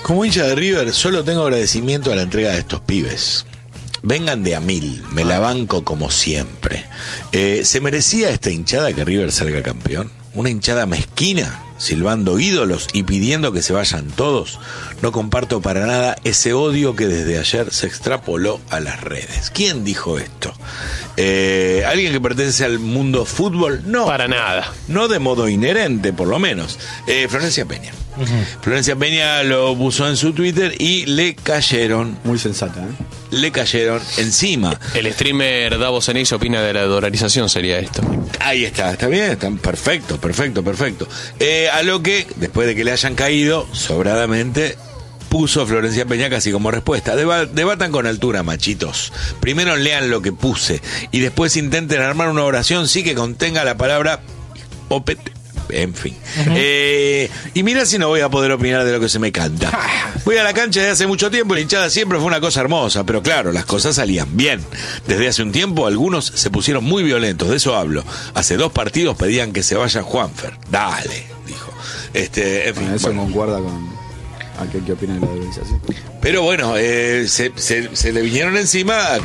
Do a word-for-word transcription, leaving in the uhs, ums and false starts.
Como hincha de River, solo tengo agradecimiento a la entrega de estos pibes. Vengan de a mil, me la banco como siempre. Eh, ¿Se merecía esta hinchada que River salga campeón? ¿Una hinchada mezquina, silbando ídolos y pidiendo que se vayan todos? No comparto para nada ese odio que desde ayer se extrapoló a las redes. ¿Quién dijo esto? Eh, ¿Alguien que pertenece al mundo fútbol? No. Para nada. No de modo inherente, por lo menos. Eh, Florencia Peña. Uh-huh. Florencia Peña lo puso en su Twitter y le cayeron. Muy sensata, ¿eh? Le cayeron encima. El streamer Davos Enix opina de la dolarización, sería esto. Ahí está, está bien, está perfecto, perfecto, perfecto. Eh, a lo que, después de que le hayan caído, sobradamente, puso Florencia Peña casi como respuesta. Deba- debatan con altura, machitos. Primero lean lo que puse y después intenten armar una oración sí que contenga la palabra opete. En fin. Uh-huh. Eh, y mira si no voy a poder opinar de lo que se me canta. Voy a la cancha desde hace mucho tiempo, la hinchada siempre fue una cosa hermosa, pero claro, las cosas salían bien. Desde hace un tiempo algunos se pusieron muy violentos, de eso hablo. Hace dos partidos pedían que se vaya Juanfer. Dale, dijo. Este, en fin, bueno, eso bueno. concuerda con aquel que opina de la dolarización. Pero bueno, eh, se, se, se le vinieron encima.